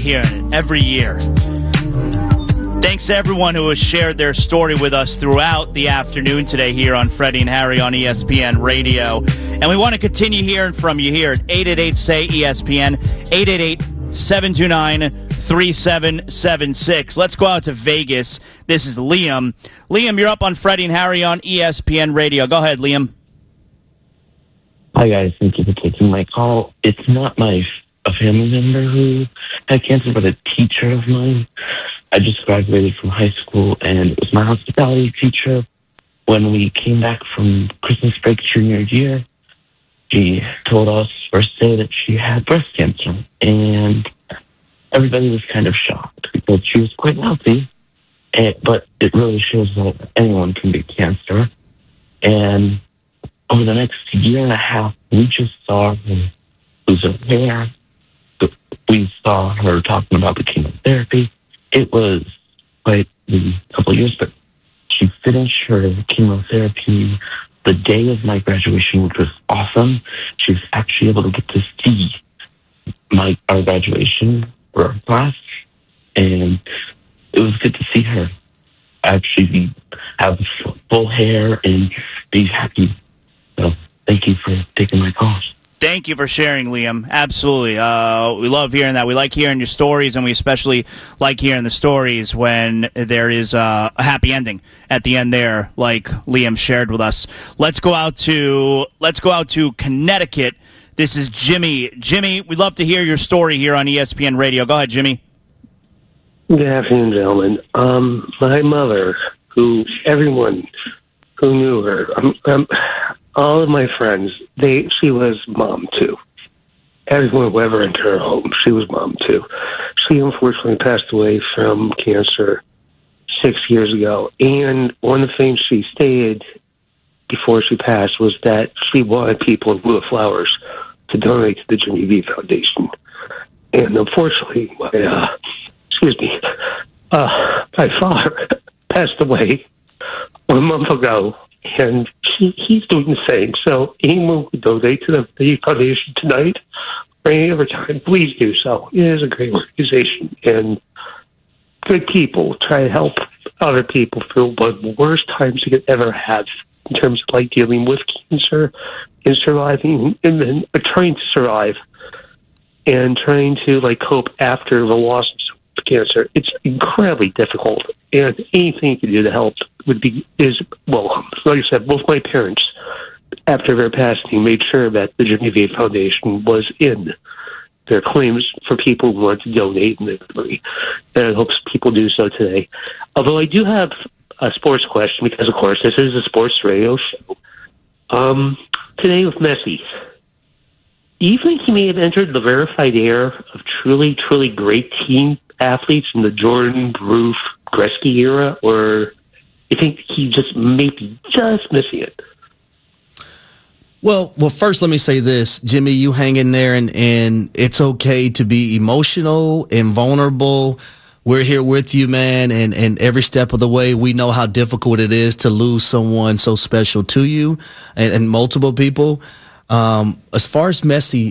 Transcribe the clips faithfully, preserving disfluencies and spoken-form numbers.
hearing it every year. Thanks to everyone who has shared their story with us throughout the afternoon today here on Freddie and Harry on E S P N Radio. And we want to continue hearing from you here at eight eight eight, S A Y, E S P N, eight eight eight, seven two nine, three seven seven six. Let's go out to Vegas. This is Liam. Liam, you're up on Freddie and Harry on E S P N Radio. Go ahead, Liam. Hi, guys. Thank you for taking my call. It's not my a family member who had cancer, but a teacher of mine. I just graduated from high school, and it was my hospitality teacher. When we came back from Christmas break junior year, she told us first day that she had breast cancer, and everybody was kind of shocked because she was quite healthy, and, but it really shows that anyone can get cancer. And over the next year and a half, we just saw her lose her hair. We saw her talking about the chemotherapy. It was quite a couple of years, but she finished her chemotherapy the day of my graduation, which was awesome. She was actually able to get to see my our graduation for our class, and it was good to see her actually have full hair and be happy. So thank you for taking my call. Thank you for sharing, Liam. Absolutely. Uh, we love hearing that. We like hearing your stories, and we especially like hearing the stories when there is uh, a happy ending at the end there, like Liam shared with us. Let's go out to let's go out to Connecticut. This is Jimmy. Jimmy, we'd love to hear your story here on E S P N Radio. Go ahead, Jimmy. Good afternoon, gentlemen. Um, my mother, who everyone who knew her, um, um, all of my friends, they she was mom too. Everyone who ever entered her home, she was mom too. She unfortunately passed away from cancer six years ago. And one of the things she stated before she passed was that she wanted people in lieu of flowers to donate to the Jimmy V Foundation. And unfortunately, my, uh, excuse me, uh, my father passed away a month ago. And he, he's doing the same. So anyone who donate to the V Foundation tonight or any other time, please do so. It is a great organization, and good people try to help other people through one of the worst times you could ever have in terms of like dealing with cancer and surviving, and then uh, trying to survive and trying to like cope after the loss of cancer. It's incredibly difficult, and anything you can do to help would be is welcome. Like I said, both my parents, after their passing, made sure that the Jimmy V Foundation was in their claims for people who want to donate in their memory, and I hope people do so today. Although I do have a sports question, because of course this is a sports radio show. Um, today with Messi, do you think he may have entered the verified era of truly, truly great team athletes in the Jordan, Roof, Gretzky era, or you think he just may be just missing it? Well, well, first let me say this, Jimmy, you hang in there, and, and it's okay to be emotional and vulnerable. We're here with you, man, and, and every step of the way, we know how difficult it is to lose someone so special to you and, and multiple people. Um, as far as Messi,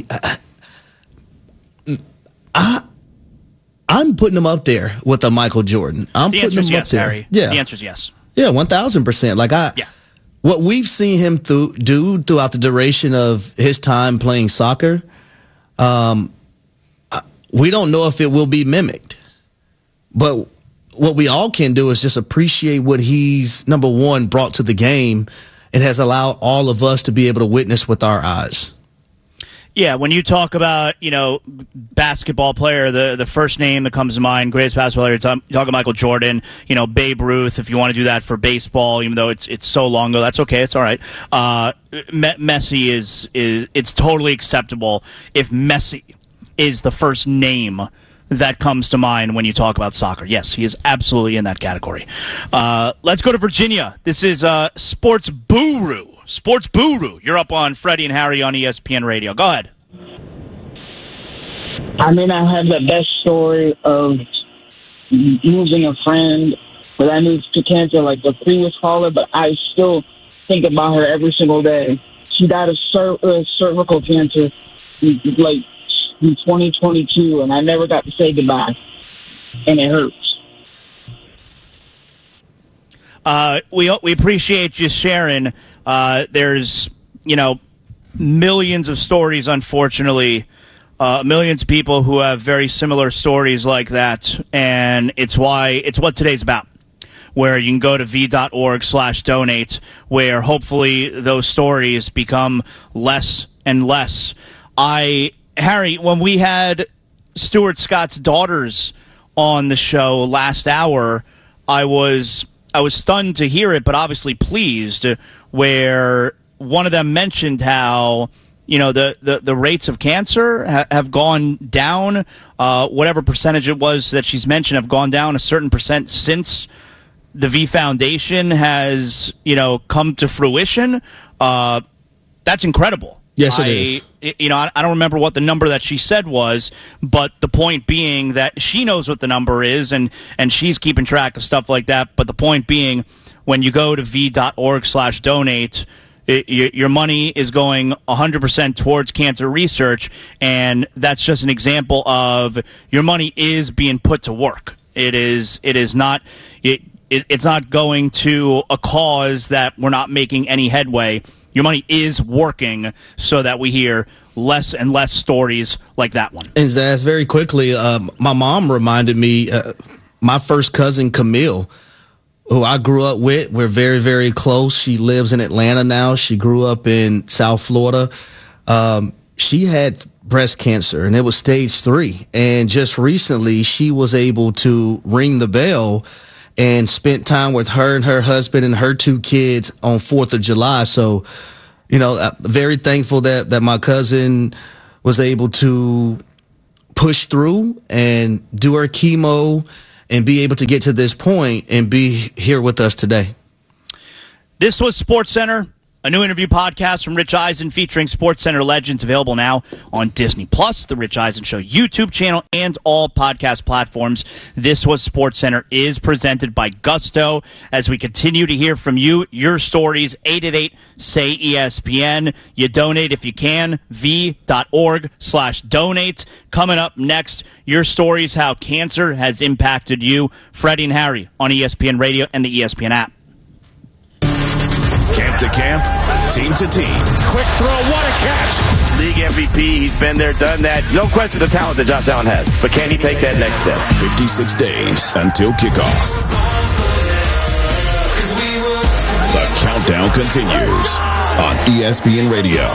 I, I I'm putting him up there with a Michael Jordan. I'm the putting answer is him yes, up there. Harry. Yeah. The answer is yes. Yeah, one thousand percent. Like I, yeah. What we've seen him through, do throughout the duration of his time playing soccer, um, we don't know if it will be mimicked. But what we all can do is just appreciate what he's, number one, brought to the game and has allowed all of us to be able to witness with our eyes. Yeah, when you talk about, you know, basketball player, the, the first name that comes to mind, greatest basketball player, you're talking, you're talking Michael Jordan, you know, Babe Ruth, if you want to do that for baseball, even though it's it's so long ago, that's okay, it's all right. Uh, Messi is, is, it's totally acceptable if Messi is the first name that comes to mind when you talk about soccer. Yes, he is absolutely in that category. Uh, let's go to Virginia. This is uh, Sports Guru. Sports Guru. You're up on Freddie and Harry on E S P N Radio. Go ahead. I may not have the best story of losing a friend, but I knew to cancer like the previous caller, but I still think about her every single day. She died of cer- uh, cervical cancer like in twenty twenty-two, and I never got to say goodbye, and it hurts. Uh, we we appreciate you sharing. Uh, there's, you know, millions of stories, unfortunately, uh, millions of people who have very similar stories like that, and it's why it's what today's about. Where you can go to v.org slash donate, where hopefully those stories become less and less. I Harry, when we had Stuart Scott's daughters on the show last hour, I was. I was stunned to hear it, but obviously pleased, where one of them mentioned how, you know, the, the, the rates of cancer ha- have gone down, uh, whatever percentage it was that she's mentioned have gone down a certain percent since the V Foundation has, you know, come to fruition. Uh, that's incredible. Yes, it I, is. You know, I don't remember what the number that she said was, but the point being that she knows what the number is, and, and she's keeping track of stuff like that. But the point being, when you go to v.org slash donate, it, your, your money is going one hundred percent towards cancer research, and that's just an example of your money is being put to work. It is. It is not. It, it it's not going to a cause that we're not making any headway. Your money is working so that we hear less and less stories like that one. And Zaz, very quickly, um, my mom reminded me, uh, my first cousin, Camille, who I grew up with, we're very, very close. She lives in Atlanta now. She grew up in South Florida. Um, she had breast cancer, and it was stage three. And just recently, she was able to ring the bell and spent time with her and her husband and her two kids on fourth of July. So, you know, I'm very thankful that, that my cousin was able to push through and do her chemo and be able to get to this point and be here with us today. This was SportsCenter, a new interview podcast from Rich Eisen featuring SportsCenter legends, available now on Disney Plus, the Rich Eisen Show YouTube channel, and all podcast platforms. This was SportsCenter is presented by Gusto. As we continue to hear from you, your stories, eight eight eight, S A Y, E S P N. You donate if you can, v.org slash donate. Coming up next, your stories, how cancer has impacted you. Freddie and Harry on E S P N Radio and the E S P N app. Camp to camp, team to team. Quick throw, what a catch. League M V P, he's been there, done that. No question the talent that Josh Allen has. But can he take that next step? fifty-six days until kickoff. The countdown continues on E S P N Radio.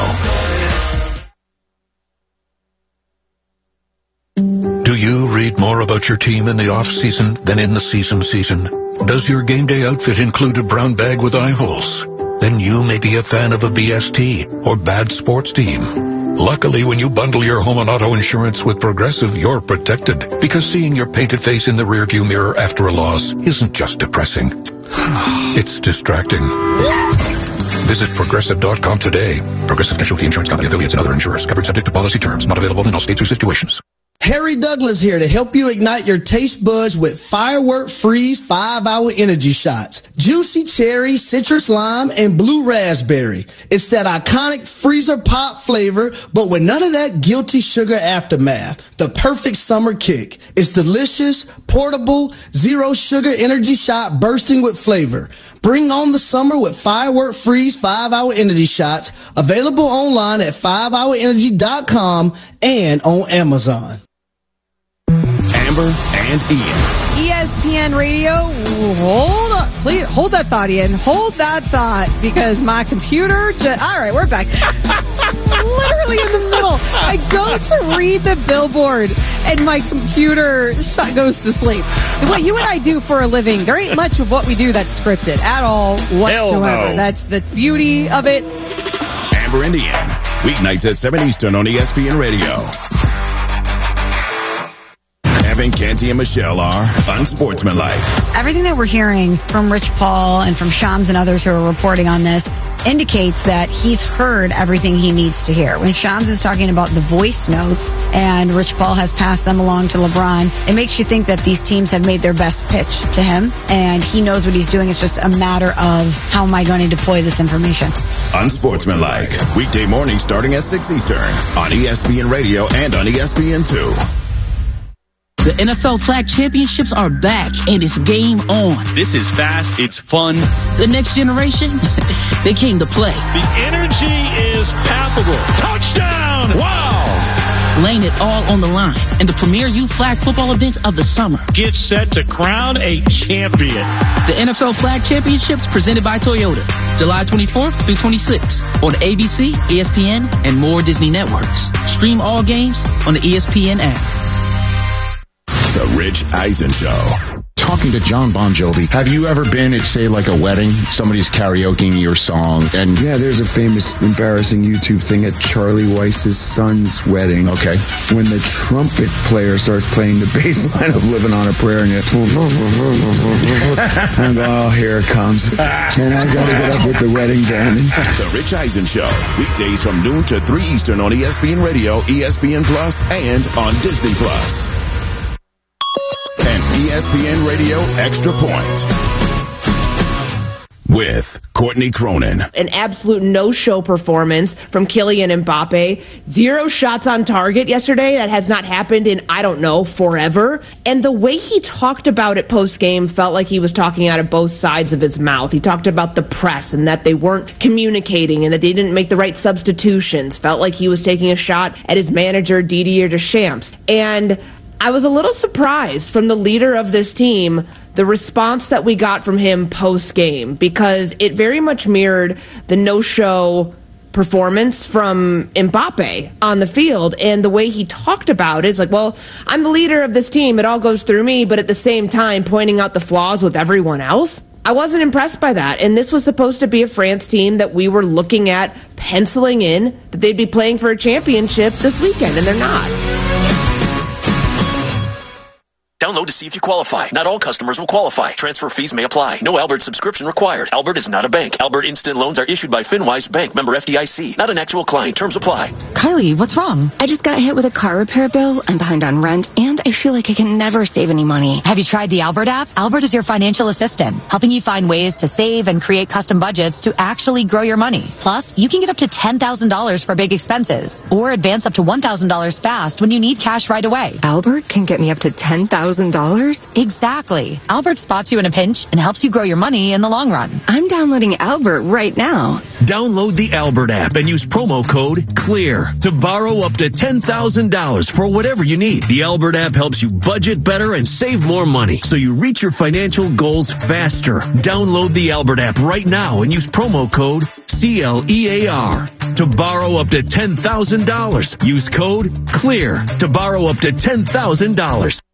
Do you read more about your team in the off-season than in the season season? Does your game day outfit include a brown bag with eye holes? Then you may be a fan of a B S T or bad sports team. Luckily, when you bundle your home and auto insurance with Progressive, you're protected, because seeing your painted face in the rearview mirror after a loss isn't just depressing. It's distracting. Visit Progressive dot com today. Progressive Casualty Insurance Company, affiliates, and other insurers. Covered subject to policy terms. Not available in all states or situations. Harry Douglas here to help you ignite your taste buds with Firework Freeze five hour energy shots. Juicy cherry, citrus lime, and blue raspberry. It's that iconic freezer pop flavor, but with none of that guilty sugar aftermath. The perfect summer kick. It's delicious, portable, zero sugar energy shot bursting with flavor. Bring on the summer with Firework Freeze five hour energy shots. Available online at five hour energy dot com and on Amazon. Amber and Ian. E S P N Radio, hold on, please hold that thought, Ian. Hold that thought, because my computer just, all right, we're back. Literally in the middle. I go to read the billboard and my computer goes to sleep. What you and I do for a living, there ain't much of what we do that's scripted at all whatsoever. No. That's the beauty of it. Amber and Ian. Weeknights at seven Eastern on E S P N Radio. Evan, Canty, and Michelle are unsportsmanlike. Everything that we're hearing from Rich Paul and from Shams and others who are reporting on this, indicates that he's heard everything he needs to hear. When Shams is talking about the voice notes and Rich Paul has passed them along to LeBron, it makes you think that these teams have made their best pitch to him, and he knows what he's doing. It's just a matter of how am I going to deploy this information. Unsportsmanlike, weekday morning starting at six Eastern on E S P N Radio and on E S P N two. The N F L Flag Championships are back, and it's game on. This is fast. It's fun. The next generation, they came to play. The energy is palpable. Touchdown! Wow! Laying it all on the line in the premier youth flag football event of the summer. Get set to crown a champion. The N F L Flag Championships presented by Toyota. July twenty-fourth through twenty-sixth on A B C, E S P N, and more Disney networks. Stream all games on the E S P N app. The Rich Eisen Show. Talking to John Bon Jovi, have you ever been at, say, like a wedding? Somebody's karaokeing your song, and yeah, there's a famous, embarrassing YouTube thing at Charlie Weiss's son's wedding. Okay, when the trumpet player starts playing the bass line of "Living on a Prayer," and you, and go, oh, here it comes, and I gotta get up with the wedding band. The Rich Eisen Show, weekdays from noon to three Eastern on E S P N Radio, E S P N Plus, and on Disney Plus. And E S P N Radio Extra Point with Courtney Cronin. An absolute no-show performance from Kylian Mbappe. Zero shots on target yesterday. That has not happened in, I don't know, forever. And the way he talked about it post-game felt like he was talking out of both sides of his mouth. He talked about the press and that they weren't communicating and that they didn't make the right substitutions. Felt like he was taking a shot at his manager, Didier Deschamps. And I was a little surprised from the leader of this team, the response that we got from him post-game, because it very much mirrored the no-show performance from Mbappe on the field. And the way he talked about it is like, well, I'm the leader of this team. It all goes through me, but at the same time pointing out the flaws with everyone else. I wasn't impressed by that. And this was supposed to be a France team that we were looking at penciling in that they'd be playing for a championship this weekend, and they're not. Download to see if you qualify. Not all customers will qualify. Transfer fees may apply. No Albert subscription required. Albert is not a bank. Albert Instant Loans are issued by FinWise Bank, member F D I C. Not an actual client. Terms apply. Kylie, what's wrong? I just got hit with a car repair bill. I'm behind on rent, and I feel like I can never save any money. Have you tried the Albert app? Albert is your financial assistant, helping you find ways to save and create custom budgets to actually grow your money. Plus, you can get up to ten thousand dollars for big expenses, or advance up to one thousand dollars fast when you need cash right away. Albert can get me up to ten thousand dollars? Exactly. Albert spots you in a pinch and helps you grow your money in the long run. I'm downloading Albert right now. Download the Albert app and use promo code CLEAR to borrow up to ten thousand dollars for whatever you need. The Albert app helps you budget better and save more money so you reach your financial goals faster. Download the Albert app right now and use promo code C L E A R to borrow up to ten thousand dollars. Use code CLEAR to borrow up to ten thousand dollars.